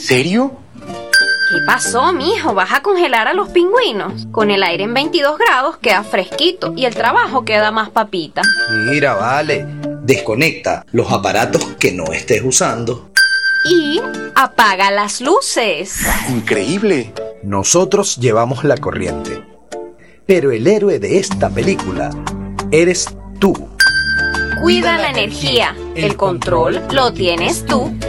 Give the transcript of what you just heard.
serio? ¿Qué pasó, mijo? ¿Vas a congelar a los pingüinos? Con el aire en 22 grados queda fresquito y el trabajo queda más papita. Mira, vale, desconecta los aparatos que no estés usando. Y apaga las luces. Increíble. Nosotros llevamos la corriente, pero el héroe de esta película eres tú. Cuida la energía. El control lo tienes tú.